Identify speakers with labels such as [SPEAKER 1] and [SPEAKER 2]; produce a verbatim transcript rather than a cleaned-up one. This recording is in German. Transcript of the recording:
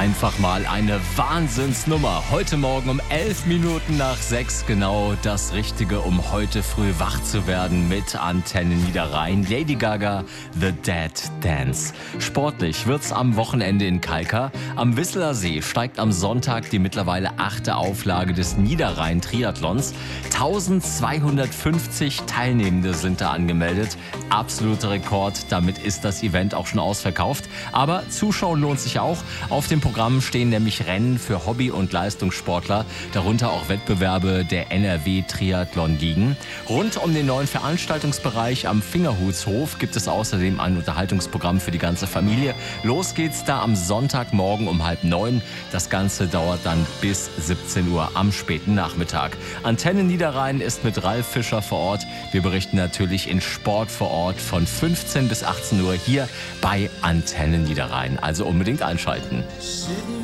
[SPEAKER 1] Einfach mal eine Wahnsinnsnummer. Heute Morgen um elf Minuten nach sechs genau das Richtige, um heute früh wach zu werden mit Antenne Niederrhein. Lady Gaga, The Dead Dance. Sportlich wird's am Wochenende in Kalkar. Am Wisseler See steigt am Sonntag die mittlerweile achte Auflage des Niederrhein-Triathlons. eintausendzweihundertfünfzig Teilnehmende sind da angemeldet. Absoluter Rekord. Damit ist das Event auch schon ausverkauft. Aber Zuschauen lohnt sich auch. Auf dem Programm stehen nämlich Rennen für Hobby- und Leistungssportler, darunter auch Wettbewerbe der N R W Triathlon Ligen. Rund um den neuen Veranstaltungsbereich am Fingerhutshof gibt es außerdem ein Unterhaltungsprogramm für die ganze Familie. Los geht's da am Sonntagmorgen um halb neun. Das Ganze dauert dann bis siebzehn Uhr am späten Nachmittag. Antenne Niederrhein ist mit Ralf Fischer vor Ort. Wir berichten natürlich in Sport vor Ort von fünfzehn bis achtzehn Uhr hier bei Antenne Niederrhein. Also unbedingt einschalten.